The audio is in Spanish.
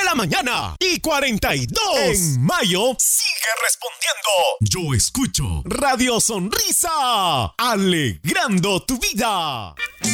la mañana y 42. En mayo, sigue respondiendo. Yo escucho Radio Sonrisa, alegrando tu vida.